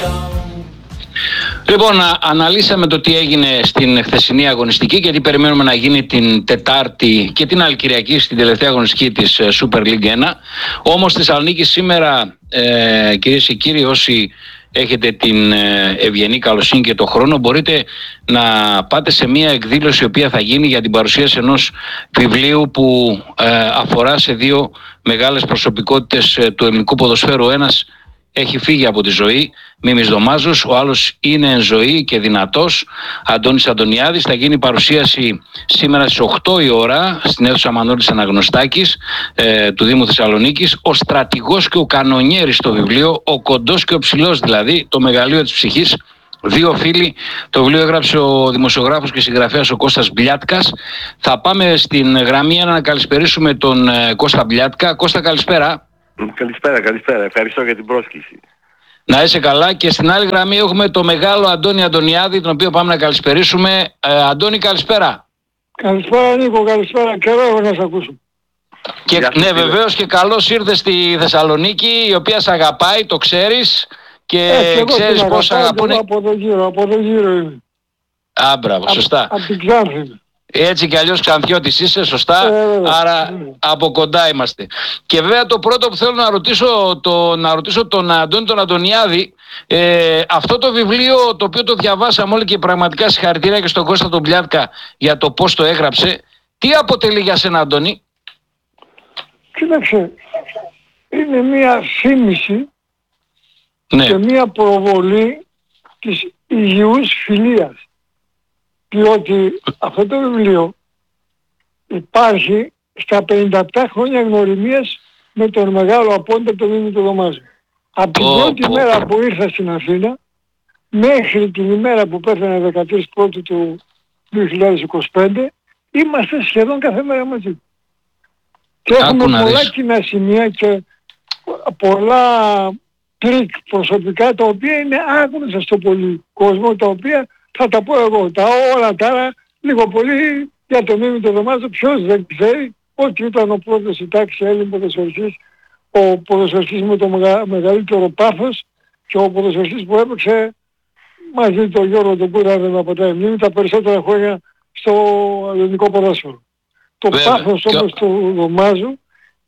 Λοιπόν, αναλύσαμε το τι έγινε στην χθεσινή αγωνιστική και τι περιμένουμε να γίνει την Τετάρτη και την άλλη Κυριακή στην τελευταία αγωνιστική της Super League 1. Όμως στη Θεσσαλονίκη σήμερα, κυρίες και κύριοι, όσοι έχετε την ευγενή καλοσύνη και το χρόνο, μπορείτε να πάτε σε μια εκδήλωση η οποία θα γίνει για την παρουσίαση ενός βιβλίου που αφορά σε δύο μεγάλες προσωπικότητες του ελληνικού ποδοσφαίρου. Ο ένας έχει φύγει από τη ζωή, Μίμης Δωμάζος, ο άλλος είναι εν ζωή και δυνατός, Αντώνης Αντωνιάδης. Θα γίνει παρουσίαση σήμερα στις 8 η ώρα στην αίθουσα Μανώλης Αναγνωστάκης του Δήμου Θεσσαλονίκης. Ο στρατηγός και ο κανονιέρης στο βιβλίο, ο κοντός και ο ψηλός δηλαδή, το μεγαλείο της ψυχής. Δύο φίλοι. Το βιβλίο έγραψε ο δημοσιογράφος και συγγραφέας ο Κώστας Μπλιάτκας. Θα πάμε στην γραμμή να καλησπερίσουμε τον Κώστα Μπλιάτκα. Κώστα, καλησπέρα. Καλησπέρα. Ευχαριστώ για την πρόσκληση. Να είσαι καλά. Και στην άλλη γραμμή έχουμε το μεγάλο Αντώνη Αντωνιάδη, τον οποίο πάμε να καλησπερίσουμε. Αντώνη, καλησπέρα. Καλησπέρα Νίκο, καλησπέρα. Καιρό έχω να σε ακούσω. Και, ναι, βεβαίως, και καλώς ήρθες στη Θεσσαλονίκη, η οποία σε αγαπάει, το ξέρεις. Και ξέρεις πώς αγαπούν. Από το γύρο είμαι. Μπράβο, σωστά. Από την Ξάνθη είμαι. Έτσι κι αλλιώς Ξανθιώτης είσαι, σωστά, άρα από κοντά είμαστε. Και βέβαια το πρώτο που θέλω να ρωτήσω τον Αντώνη τον Αντωνιάδη, αυτό το βιβλίο το οποίο το διαβάσαμε όλοι και πραγματικά συγχαρητήρια και στον Κώστα τον Μπλιάτκα για το πώς το έγραψε, τι αποτελεί για σένα, Αντώνη? Κοίταξε, είναι μια θύμηση, ναι, και μια προβολή της υγιούς φιλίας. Διότι αυτό το βιβλίο υπάρχει στα 57 χρόνια γνωριμίας με τον μεγάλο απόντα τον Μίμη τον Δωμάζο. Από την πρώτη μέρα που ήρθα στην Αθήνα μέχρι την ημέρα που πέθανε 13 Πρώτου του 2025 είμαστε σχεδόν κάθε μέρα μαζί. Και έχουμε πολλά κοινά σημεία και πολλά τρίκ προσωπικά τα οποία είναι άγνωστα στο πολύ κόσμο, τα οποία θα τα πω εγώ. Όλα τα άλλα λίγο πολύ για τον Μίμη τον Δωμάζο, ποιος δεν ξέρει ότι ήταν ο πρώτος η τάξη Έλλην ποδοσφαιριστής, ο ποδοσφαιριστής με το μεγαλύτερο πάθος και ο ποδοσφαιριστής που έπαιξε μαζί τον Γιώργο τον Κούρα από τα Μίμη τα περισσότερα χρόνια στο ελληνικό ποδόσφαιρο. Το πάθος όμως του Δωμάζου,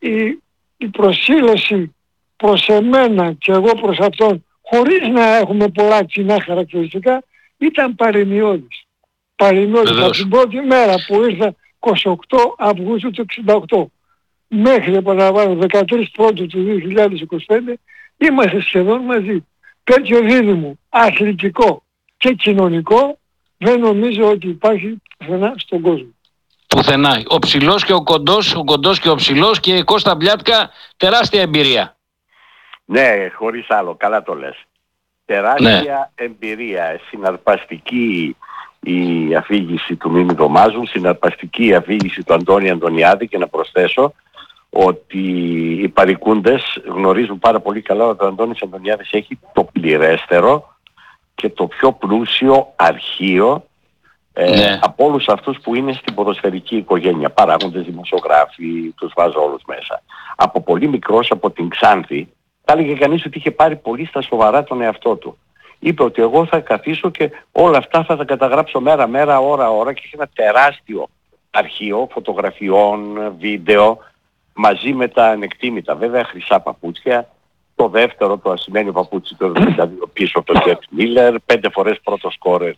η προσήλωση προς εμένα και εγώ προς αυτόν, χωρίς να έχουμε πολλά κοινά χαρακτηριστικά, ήταν παρημιώδης. Από την πρώτη μέρα που ήρθα 28 Αυγούστου του 68 μέχρι, επαναλαμβάνω, 13 Πρώτου του 2025 είμαστε σχεδόν μαζί. Τέτοιο δίδυμο αθλητικό και κοινωνικό δεν νομίζω ότι υπάρχει πουθενά στον κόσμο. Πουθενά. Ο ψηλός και ο κοντός και ο ψηλός, και Κώστα Μπλιάτκα, τεράστια εμπειρία. Ναι, χωρίς άλλο, καλά το λες. Τεράστια εμπειρία, συναρπαστική η αφήγηση του Μίμη Δωμάζου, συναρπαστική η αφήγηση του Αντώνη Αντωνιάδη, και να προσθέσω ότι οι παρικούντες γνωρίζουν πάρα πολύ καλά ότι ο Αντώνης Αντωνιάδης έχει το πληρέστερο και το πιο πλούσιο αρχείο από όλους αυτούς που είναι στην ποδοσφαιρική οικογένεια. Παράγοντες, δημοσιογράφοι, τους βάζω όλους μέσα. Από πολύ μικρός, από την Ξάνθη, θα έλεγε κανείς ότι είχε πάρει πολύ στα σοβαρά τον εαυτό του. Είπε ότι εγώ θα καθίσω και όλα αυτά θα τα καταγράψω μέρα, ώρα και είχε ένα τεράστιο αρχείο φωτογραφιών, βίντεο, μαζί με τα ανεκτήμητα βέβαια χρυσά παπούτσια, το δεύτερο το ασημένιο παπούτσι το 72 πίσω από τον Τζεφ Μίλερ, 5 φορές πρώτο σκόρερ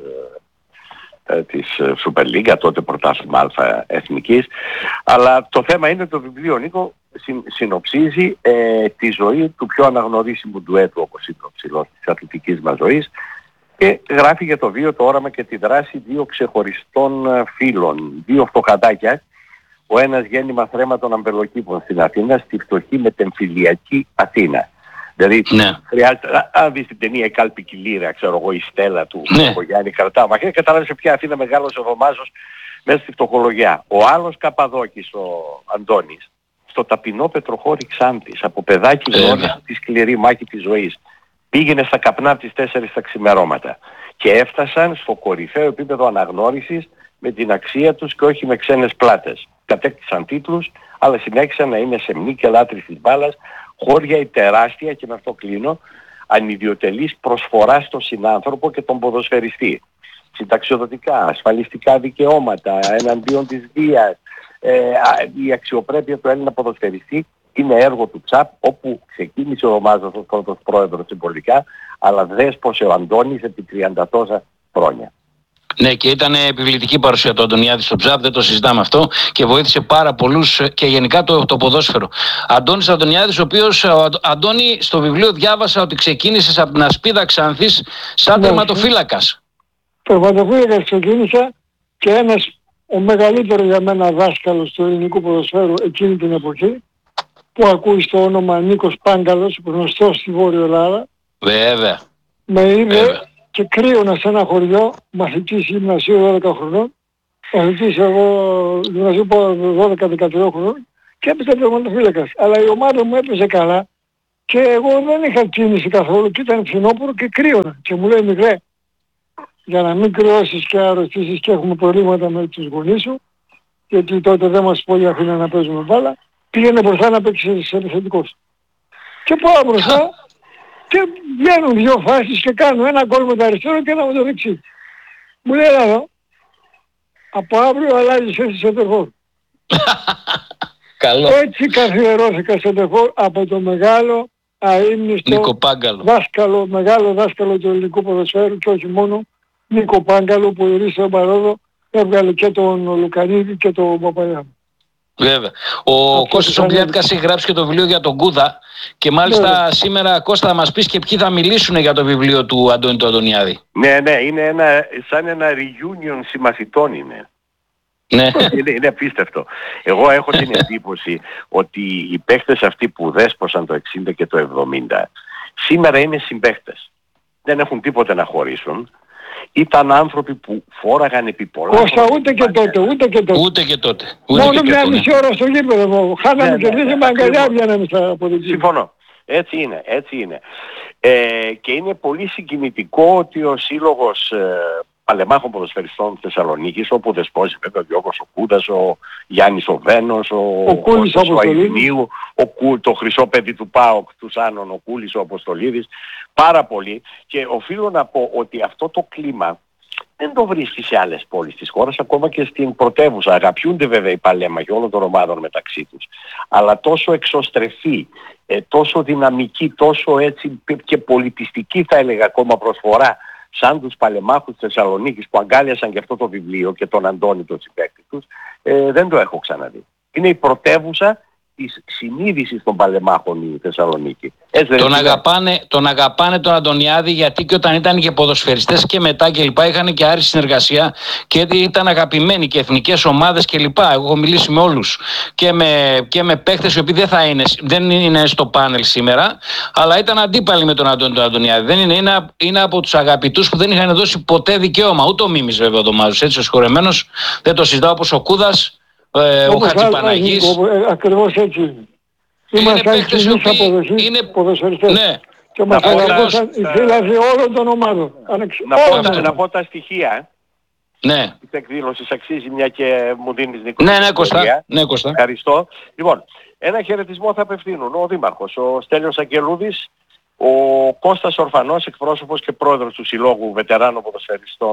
της Super League, τότε πρωτάθλημα Α εθνικής. Αλλά το θέμα είναι το βιβλίο, Νίκο, συνοψίζει τη ζωή του πιο αναγνωρίσιμου ντουέτου, όπως είπε ο ψηλός, της αθλητικής μας ζωής, και γράφει για το βίο, το όραμα και τη δράση δύο ξεχωριστών φίλων, δύο φτωχαντάκια, ο ένας γέννημα θρέματων αμπελοκήπων στην Αθήνα, στη φτωχή μετεμφυλιακή Αθήνα. Δηλαδή, χρειάζεται, αν δεις την ταινία «Η κάλπη κυλήρα», ξέρω εγώ, η στέλα του Γιάννη Καρτά, μαχαίρι, καταλάβεις σε ποια Αθήνα μεγάλωσε ο Δωμάζος μέσα στη φτωχολογιά. Ο άλλος Καπαδόκης, ο Αντώνης, στο ταπεινό πετροχώρι Ξάνθης, από παιδάκι γνώρισε τη σκληρή μάχη της ζωής. Πήγαινε στα καπνά από τις 4 τα ξημερώματα και έφτασαν στο κορυφαίο επίπεδο αναγνώρισης με την αξία τους και όχι με ξένες πλάτες. Κατέκτησαν τίτλους, αλλά συνέχισαν να είναι σεμνοί και λάτρεις της μπάλας, χώρια η τεράστια, και με αυτό κλείνω, ανιδιοτελής προσφορά στον συνάνθρωπο και τον ποδοσφαιριστή. Συνταξιοδοτικά, ασφαλιστικά δικαιώματα, εναντίον της βίας, η αξιοπρέπεια του Έλληνα ποδοσφαιριστή είναι έργο του ΤΣΑΠ, όπου ξεκίνησε ο Μάζος ως πρώτος πρόεδρος συμπολικά, αλλά δες πως ο Αντώνης επί 30 τόσα χρόνια. Ναι, και ήταν επιβλητική παρουσία του Αντωνιάδη στο ΤΣΑΠ, δεν το συζητάμε αυτό, και βοήθησε πάρα πολλούς και γενικά το ποδόσφαιρο. Αντώνης Αντωνιάδης, ο οποίος, Αντώνη, στο βιβλίο διάβασα ότι ξεκίνησες από την Ασπίδα Ξάνθης σαν τερματοφύλακας. Τερματοφύλακας ξεκίνησα και ένας, ο μεγαλύτερος για μένα δάσκαλος του ελληνικού ποδοσφαίρου εκείνη την εποχή, που ακούει στο όνομα Νίκος Πάγκαλος, γνωστός στη Βόρεια Ελλάδα. Βέβαια. Με είδε και κρύωνα σε ένα χωριό, μαθητής γυμνασίου 12 χρονών, μαθητής εγώ γυμνασίου 12-13 χρονών, και έπαιζε τερματοφύλακας. Αλλά η ομάδα μου έπαιζε καλά και εγώ δεν είχα κίνηση καθόλου και ήταν φθινόπωρο και κρύωνα. Και μου λέει, μικρέ, για να μην κρυώσεις και αρρωστήσεις και έχουμε προβλήματα με τους γονείς σου, γιατί τότε δεν μας πολύ αφήνω να παίζουμε μπάλα, πήγαινε μπροστά να παίξεις επιθετικός. Και πάω μπροστά και βγαίνουν δύο φάσεις και κάνω ένα γκολ με το αριστερό και ένα με το δεξί. Μου λέει, εδώ, από αύριο αλλάζεις θέση σεντερφόρ. Καλό. Έτσι καθιερώθηκα σεντερφόρ από το μεγάλο αείμνηστο δάσκαλο, μεγάλο δάσκαλο του ελληνικού ποδοσφαίρου και όχι μόνο, Νίκο Πάγκαλο, που ήρθε ο Μπαρόδο, έβγαλε και τον Λουκανίδη και τον Παπαγιάννη. Βέβαια. Ο Κώστας ο Μπλιάτικας έχει γράψει και το βιβλίο για τον Κούδα και μάλιστα σήμερα, Κώστα, θα μας πεις και ποιοι θα μιλήσουν για το βιβλίο του Αντώνη του Αντωνιάδη. Ναι, είναι σαν ένα reunion συμμαθητών είναι. Ναι. Είναι απίστευτο. Εγώ έχω την εντύπωση ότι οι παίχτες αυτοί που δέσποσαν το 60 και το 70 σήμερα είναι συμπαίχτες. Δεν έχουν τίποτε να χωρίσουν. Ήταν άνθρωποι που φόραγαν επί πολλά. Κώστα, ούτε και τότε. Μόνο μια μισή ώρα στο γήπεδο. Χάναμε και λύσαμε αγκαλιά, βγαίναμε στα αποδεικτήρια. Συμφωνώ. Έτσι είναι. Και είναι πολύ συγκινητικό ότι ο σύλλογος παλεμάχων ποδοσφαιριστών Θεσσαλονίκης, όπου δεσπόζει βέβαια ο Γιώργος ο Κούδας, ο Γιάννης ο Βένος, ο Κούλης ο Αϊδινίου, το χρυσό παιδί του ΠΑΟΚ, του Σάνων, ο Κούλης ο Αποστολίδης, πάρα πολύ. Και οφείλω να πω ότι αυτό το κλίμα δεν το βρίσκει σε άλλες πόλεις της χώρας, ακόμα και στην πρωτεύουσα. Αγαπιούνται βέβαια οι παλέμαχοι όλων των ομάδων μεταξύ τους. Αλλά τόσο εξωστρεφή, τόσο δυναμική, τόσο έτσι και πολιτιστική θα έλεγα ακόμα προσφορά, σαν τους παλεμάχους της Θεσσαλονίκης που αγκάλιασαν και αυτό το βιβλίο και τον Αντώνη τον συμπαίκτη τους, δεν το έχω ξαναδεί. Είναι η πρωτεύουσα της συνείδησης των παλεμάχων η Θεσσαλονίκη. Τον αγαπάνε τον Αντωνιάδη, γιατί και όταν ήταν και ποδοσφαιριστές και μετά και λοιπά είχαν και άριστη συνεργασία και ήταν αγαπημένοι και εθνικές ομάδες και λοιπά. Εγώ έχω μιλήσει με όλους και με παίχτες οι οποίοι δεν είναι στο πάνελ σήμερα, αλλά ήταν αντίπαλοι με τον Αντώνη τον Αντωνιάδη. Είναι από τους αγαπητούς που δεν είχαν δώσει ποτέ δικαίωμα, ούτε ο Μίμης βέβαια ο Δωμάζος, έτσι ο συγχωρεμένος, δεν το συζητάω, όπως ο Κούδας, ο Χατζηπαναγής. Ακριβώς έτσι είναι. Είμαστε κοινούς είναι ποδοσφαιριστές. Ναι. Και μας αγαπούσαν οι φίλοι όλων των ομάδων. Να πω τα στοιχεία. Ναι. Της εκδήλωσης αξίζει, μια και μου δίνεις Νίκο. Ναι, Κώστα. Ευχαριστώ. Λοιπόν, ένα χαιρετισμό θα απευθύνουν ο Δήμαρχος, ο Στέλιος Αγγελούδης, ο Κώστας Ορφανός, εκπρόσωπος και πρόεδρος του Συλλόγου Βετεράνων Ποδοσφαιριστών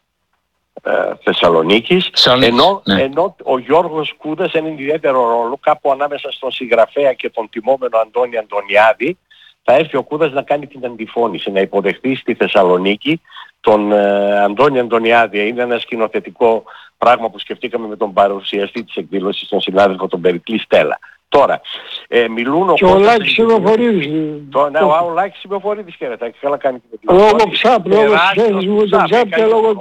Θεσσαλονίκης, ενώ ο Γιώργος Κούδας έναν ιδιαίτερο ρόλο κάπου ανάμεσα στον συγγραφέα και τον τιμόμενο Αντώνη Αντωνιάδη. Θα έρθει ο Κούδας να κάνει την αντιφώνηση, να υποδεχτεί στη Θεσσαλονίκη τον Αντώνη Αντωνιάδη. Είναι ένα σκηνοθετικό πράγμα που σκεφτήκαμε με τον παρουσιαστή της εκδήλωσης, τον συνάδελφο τον Περικλή Στέλλα. Τώρα, μιλούν και ο Λάκης Σιμεφορίδης. Ο Λάκης Σιμεφορίδης χαίρεται, καλά κάνει την λόγω ψάπ, λόγω σχέσης μου τον ψάπ και λόγω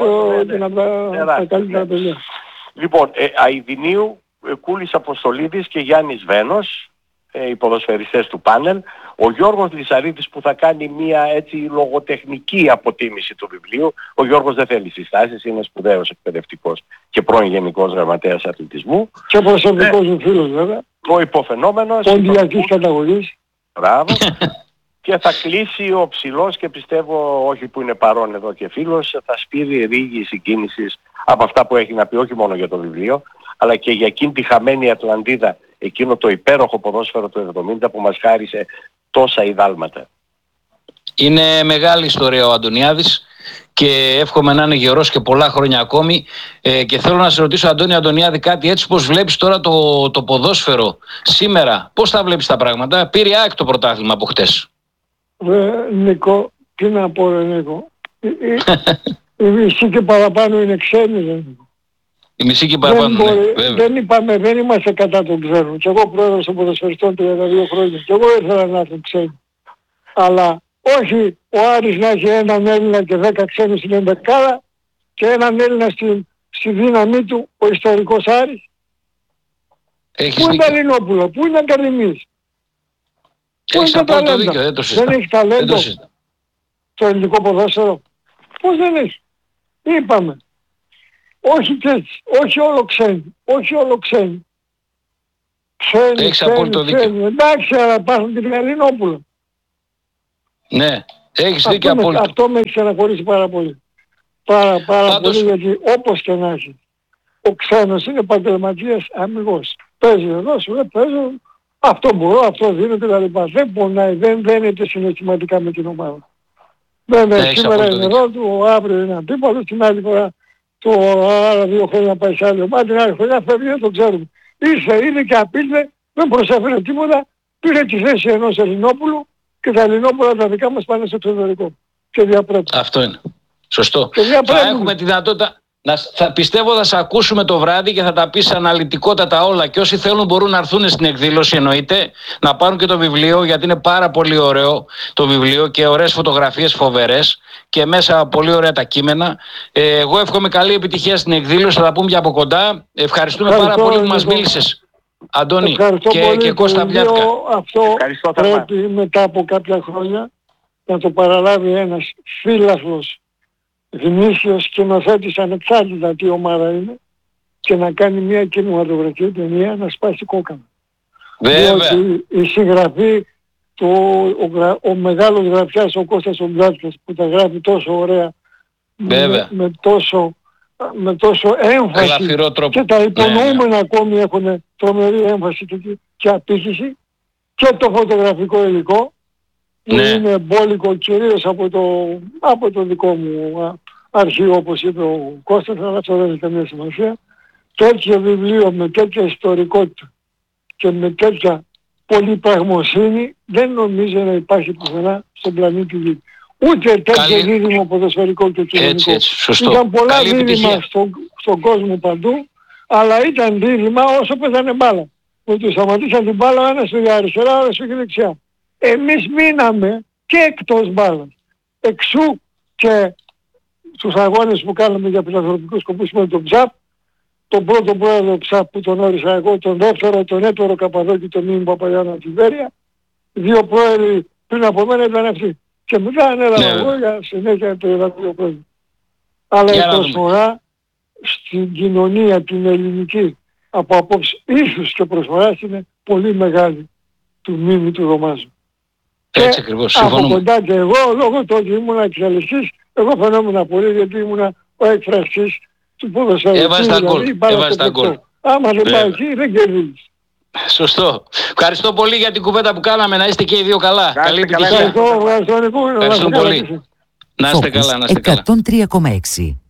τα καλύτερα παιδιά. Λοιπόν, Αϊδινίου, Κούλης Αποστολίδης και Γιάννης Βένος, οι ποδοσφαιριστές του πάνελ. Ο Γιώργος Λυσαρίδης που θα κάνει μια έτσι λογοτεχνική αποτίμηση του βιβλίου. Ο Γιώργος δεν θέλει συστάσεις, είναι σπουδαίος εκπαιδευτικός και πρώην Γενικός Γραμματέας Αθλητισμού. Και προσωπικός μου φίλος βέβαια. Ο υποφαινόμενος. Ποντιακής καταγωγής. Μπράβο. Και θα κλείσει ο ψηλός και πιστεύω, όχι που είναι παρόν εδώ και φίλος, θα σπείρει ρίγη συγκίνησης από αυτά που έχει να πει, όχι μόνο για το βιβλίο, αλλά και για εκείνη τη χαμένη Ατλαντίδα, εκείνο το υπέροχο ποδόσφαιρο του 70 που μας χάρισε τόσα ιδάλματα. Είναι μεγάλη ιστορία ο Αντωνιάδης και εύχομαι να είναι γερός και πολλά χρόνια ακόμη. Και θέλω να σε ρωτήσω, Αντώνη Αντωνιάδη, κάτι έτσι πως βλέπεις τώρα το ποδόσφαιρο σήμερα, πώς τα βλέπεις τα πράγματα? Πήρε ΑΕΚ το πρωτάθλημα από χτες. Νίκο, τι να πω ρε Νίκο. Η μισή και παραπάνω είναι ξένοι ρε Νίκο. Η μισή και παραπάνω, δεν είμαστε κατά των ξένων. Και εγώ πρόεδρος των ποδοσφαιριστών 32 χρόνια. Και εγώ ήθελα να έρθουν ξένοι. Αλλά όχι ο Άρης να έχει έναν Έλληνα και 10 ξένους στην ενδεκάδα και έναν Έλληνα στη δύναμή του, ο ιστορικός Άρης. Πού είναι τα Λινόπουλο, πού είναι ο Ακαδημής, πού είναι τα ταλέντα? Δεν έχει ταλέντο το ελληνικό ποδόσφαιρο. Πώς δεν έχει? Είπαμε. Όχι έτσι, όχι όλο ξένοι, όχι όλο ξένοι. Ξένοι. Εντάξει, αλλά υπάρχουν και την Λινόπουλο. Ναι, έχεις δίκιο απόλυτα. Αυτό με έχει στεναχωρήσει πάρα πολύ. Πάρα πολύ, γιατί όπως και να έχει, ο ξένος είναι επαγγελματίας αμυγός. Παίζει εδώ, σου λέει παίζω, αυτό μπορώ, αυτό δίνω κτλ. Δεν πονάει, δεν δένεται συναισθηματικά με την ομάδα. Βέβαια σήμερα είναι εδώ του, αύριο είναι αντίπαλος, την άλλη φορά το άλλα 2 χρόνια πάει σε άλλη ομάδα, την άλλη φορά φεύγει, δεν το ξέρουμε. Ήρθε και απήλθε, δεν προσέφερε τίποτα, πήρε τη θέση ενός Ελληνόπουλου και τα Ελληνόπουλα τα δικά μας πάνε στο εξωτερικό. Και διαπρέπει. Αυτό είναι. Σωστό. Θα έχουμε τη δυνατότητα, πιστεύω θα σε ακούσουμε το βράδυ και θα τα πεις αναλυτικότατα όλα, και όσοι θέλουν μπορούν να έρθουν στην εκδήλωση, εννοείται, να πάρουν και το βιβλίο, γιατί είναι πάρα πολύ ωραίο το βιβλίο και ωραίες φωτογραφίες φοβερές και μέσα πολύ ωραία τα κείμενα. Εγώ εύχομαι καλή επιτυχία στην εκδήλωση, θα τα πούμε και από κοντά. Ευχαριστούμε πάρα πολύ που μας μίλησες, Αντώνη, και Κώστα Βιάτκα. Αυτό πρέπει μετά από κάποια χρόνια να το παραλάβει ένας φίλαθλος γνήσιος σκηνοθέτης, ανεξάρτητα τι ομάδα είναι, και να κάνει μια κινηματογραφική ταινία να σπάσει κόκκανα. Διότι η συγγραφή ο μεγάλος γραφιάς, ο Κώστας ο Μπλάτκας, που τα γράφει τόσο ωραία, με τόσο έμφαση, και τα υπονοούμενα ακόμη έχουν τρομερή έμφαση και απήχηση, και το φωτογραφικό υλικό που είναι μπόλικο κυρίως από το δικό μου αρχείο, όπως είπε ο Κώστας, αλλά αυτό δεν έχει καμία σημασία. Τέτοιο βιβλίο με τέτοια ιστορικότητα και με τέτοια πολυπραγμοσύνη δεν νομίζω να υπάρχει πουθενά στον πλανήτη Γη. Ούτε τέτοιο δίδυμο ποδοσφαιρικό και κοινωνικό. Ήταν πολλά δίδυμα στον κόσμο παντού, αλλά ήταν δίδυμα όσο παίζανε μπάλα. Ότι σταματήσαν την μπάλα, ο ένας πήγε αριστερά, ο άλλος πήγε δεξιά. Εμείς μείναμε και εκτός μπάλας. Εξού και στους αγώνες που κάναμε για φιλανθρωπικούς σκοπούς με τον ΨΑΠ, τον πρώτο πρόεδρο ΨΑΠ που τον όρισα εγώ, τον δεύτερο, τον έτερο Καπαδόκη, τον Μίμη Παπαγιάννα Τιβέρια, 2 πρόεδροι πριν από μένα ήταν αυτοί. Και μετά ανέλαβα εγώ για συνέχεια το Ηρακλείο πρόεδρο. Αλλά η προσφορά στην κοινωνία την ελληνική από απόψε ίσως και προσφορά είναι πολύ μεγάλη του Μίμη του Ρωμάζου. Έτσι ακριβώς, από κοντά και εγώ, λόγω του ότι ήμουν εξελιστής, εγώ φαινόμουν πολύ, γιατί ήμουν ο εκφραστής του ποδοσφαίρου. Έβαζε τα γκολ. Άμα δεν πάει εκεί, δεν κερδίζεις. Σωστό. Ευχαριστώ πολύ για την κουβέντα που κάναμε. Να είστε και οι δύο καλά. Καλή επιτυχία. Ευχαριστώ πολύ. Να είστε καλά. 103,6.